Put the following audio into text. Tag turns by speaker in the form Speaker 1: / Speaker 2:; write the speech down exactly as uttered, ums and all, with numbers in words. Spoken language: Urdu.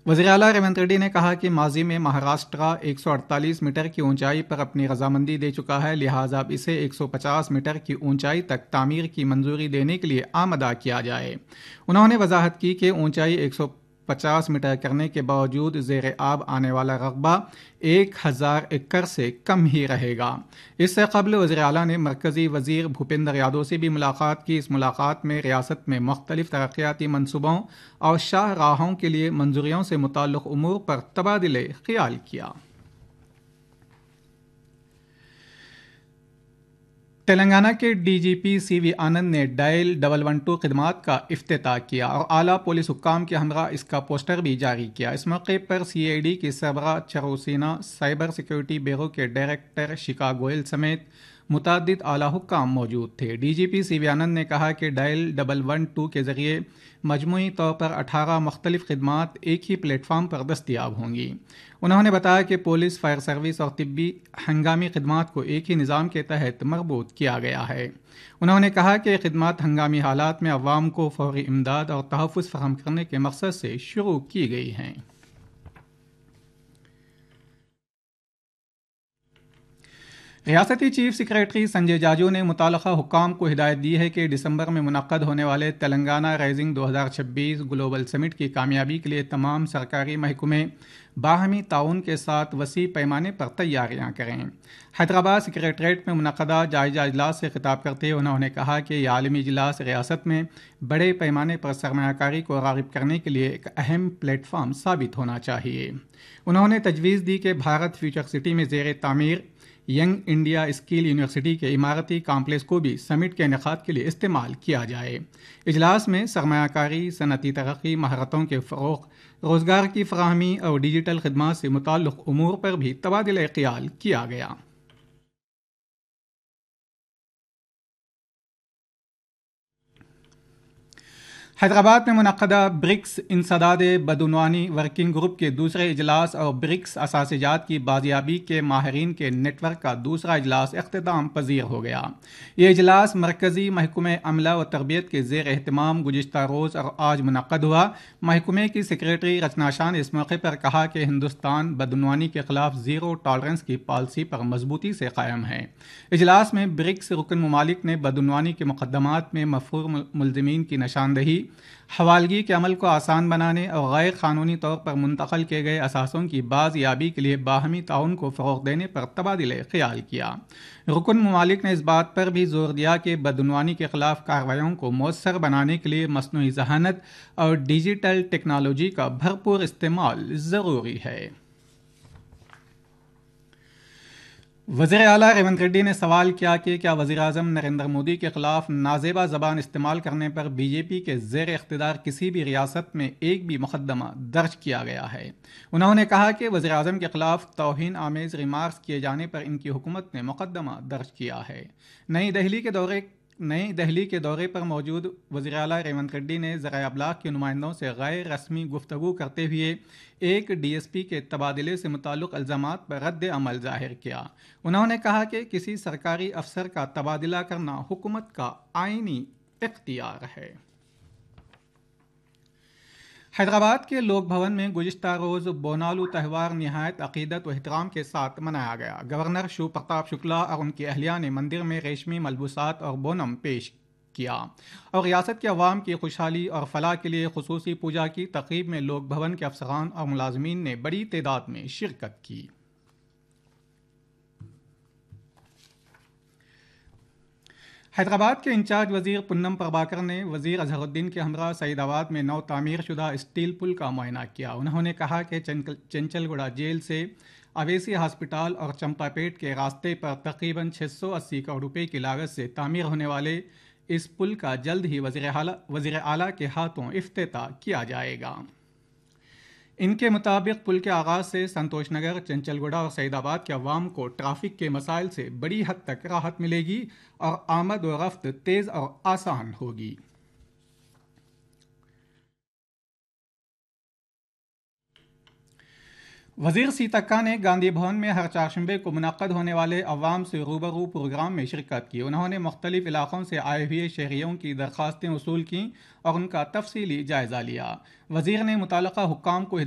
Speaker 1: وزیر اعلیٰ ریونت ریڈی نے کہا کہ ماضی میں مہاراشٹرا ایک سو اڑتالیس میٹر کی اونچائی پر اپنی رضامندی دے چکا ہے، لہٰذا اب اسے ایک سو پچاس میٹر کی اونچائی تک تعمیر کی منظوری دینے کے لیے آمادہ کیا جائے۔ انہوں نے وضاحت کی کہ اونچائی ایک سو پچاس میٹر کرنے کے باوجود زیر آب آنے والا رقبہ ایک ہزار ایکڑ سے کم ہی رہے گا۔ اس سے قبل وزیر اعلیٰ نے مرکزی وزیر بھوپندر یادو سے بھی ملاقات کی۔ اس ملاقات میں ریاست میں مختلف ترقیاتی منصوبوں اور شاہ راہوں کے لیے منظوریوں سے متعلق امور پر تبادلہ خیال کیا۔ تلنگانہ کے ڈی جی پی سی وی آنند نے ڈائل ڈبل ون ٹو خدمات کا افتتاح کیا اور اعلیٰ پولیس حکام کے ہمراہ اس کا پوسٹر بھی جاری کیا۔ اس موقع پر سی آئی ڈی کی سربراہ چروسینا، سائبر سیکیورٹی بیورو کے ڈائریکٹر شیکا گوئل سمیت متعدد اعلیٰ حکام موجود تھے۔ ڈی جی پی سی وی آنند نے کہا کہ ڈائل ڈبل ون ٹو کے ذریعے مجموعی طور پر اٹھارہ مختلف خدمات ایک ہی پلیٹ فارم پر دستیاب ہوں گی۔ انہوں نے بتایا کہ پولیس، فائر سروس اور طبی ہنگامی خدمات کو ایک ہی نظام کے تحت مربوط کیا گیا ہے۔ انہوں نے کہا کہ یہ خدمات ہنگامی حالات میں عوام کو فوری امداد اور تحفظ فراہم کرنے کے مقصد سے شروع کی گئی ہیں۔ ریاستی چیف سیکریٹری سنجے جاجو نے متعلقہ حکام کو ہدایت دی ہے کہ دسمبر میں منعقد ہونے والے تلنگانہ رائزنگ دو ہزار چھبیس گلوبل سمٹ کی کامیابی کے لیے تمام سرکاری محکمے باہمی تعاون کے ساتھ وسیع پیمانے پر تیاریاں کریں۔ حیدرآباد سکریٹریٹ میں منعقدہ جائزہ اجلاس سے خطاب کرتے ہوئے انہوں نے کہا کہ یہ عالمی اجلاس ریاست میں بڑے پیمانے پر سرمایہ کاری کو راغب کرنے کے لیے ایک اہم پلیٹ فارم ثابت ہونا چاہیے۔ انہوں نے تجویز دی کہ بھارت فیوچر سٹی میں زیر تعمیر ینگ انڈیا اسکل یونیورسٹی کے عمارتی کامپلیکس کو بھی سمٹ کے انعقاد کے لیے استعمال کیا جائے۔ اجلاس میں سرمایہ کاری، صنعتی ترقی، مہارتوں کے فروغ، روزگار کی فراہمی اور ڈیجیٹل خدمات سے متعلق امور پر بھی تبادلہ خیال کیا گیا۔ حیدرآباد میں منعقدہ برکس انسداد بدعنوانی ورکنگ گروپ کے دوسرے اجلاس اور برکس اثاثجات کی بازیابی کے ماہرین کے نیٹ ورک کا دوسرا اجلاس اختتام پذیر ہو گیا۔ یہ اجلاس مرکزی محکمہ عملہ و تربیت کے زیر اہتمام گزشتہ روز اور آج منعقد ہوا۔ محکمے کی سیکریٹری رچنا شاہ نے اس موقع پر کہا کہ ہندوستان بدعنوانی کے خلاف زیرو ٹالرنس کی پالیسی پر مضبوطی سے قائم ہے۔ اجلاس میں برکس رکن ممالک نے بدعنوانی کے مقدمات میں مفرور ملزمین کی نشاندہی، حوالگی کے عمل کو آسان بنانے اور غیر قانونی طور پر منتقل کیے گئے اثاثوں کی بازیابی کے لیے باہمی تعاون کو فروغ دینے پر تبادلہ خیال کیا۔ رکن ممالک نے اس بات پر بھی زور دیا کہ بدعنوانی کے خلاف کارروائیوں کو مؤثر بنانے کے لیے مصنوعی ذہانت اور ڈیجیٹل ٹیکنالوجی کا بھرپور استعمال ضروری ہے۔ وزیر اعلیٰ ریونت ریڈی نے سوال کیا کہ کیا وزیر اعظم نریندر مودی کے خلاف نازیبا زبان استعمال کرنے پر بی جے پی کے زیر اقتدار کسی بھی ریاست میں ایک بھی مقدمہ درج کیا گیا ہے۔ انہوں نے کہا کہ وزیر اعظم کے خلاف توہین آمیز ریمارکس کیے جانے پر ان کی حکومت نے مقدمہ درج کیا ہے۔ نئی دہلی کے دورے نئی دہلی کے دورے پر موجود وزیر اعلیٰ ریونت ریڈی نے ذرائع ابلاغ کے نمائندوں سے غیر رسمی گفتگو کرتے ہوئے ایک ڈی ایس پی کے تبادلے سے متعلق الزامات پر رد عمل ظاہر کیا۔ انہوں نے کہا کہ کسی سرکاری افسر کا تبادلہ کرنا حکومت کا آئینی اختیار ہے۔ حیدرآباد کے لوک بھون میں گزشتہ روز بونالو تہوار نہایت عقیدت و احترام کے ساتھ منایا گیا۔ گورنر شیو پرتاپ شکلا اور ان کی اہلیہ نے مندر میں ریشمی ملبوسات اور بونم پیش کیا اور ریاست کے عوام کی خوشحالی اور فلاح کے لیے خصوصی پوجا کی۔ تقریب میں لوک بھون کے افسران اور ملازمین نے بڑی تعداد میں شرکت کی۔ حیدرآباد کے انچارج وزیر پونم پربھاکر نے وزیر اظہر الدین کے ہمراہ سعید آباد میں نو تعمیر شدہ اسٹیل پل کا معائنہ کیا۔ انہوں نے کہا کہ چنچل گوڑہ جیل سے اویسی ہسپتال اور چمپا پیٹ کے راستے پر تقریباً چھ سو اسی کروڑ روپے کی لاگت سے تعمیر ہونے والے اس پل کا جلد ہی وزیر اعلیٰ کے ہاتھوں افتتاح کیا جائے گا۔ ان کے مطابق پل کے آغاز سے سنتوش نگر، چنچل گوڑہ اور سعید آباد کے عوام کو ٹریفک کے مسائل سے بڑی حد تک راحت ملے گی اور آمد و رفت تیز اور آسان ہوگی۔ وزیر سیتکا نے گاندھی بھون میں ہر چہارشنبے کو منعقد ہونے والے عوام سے روبرو پروگرام میں شرکت کی۔ انہوں نے مختلف علاقوں سے آئے ہوئے شہریوں کی درخواستیں وصول کیں اور ان کا تفصیلی جائزہ لیا۔ وزیر نے متعلقہ حکام کو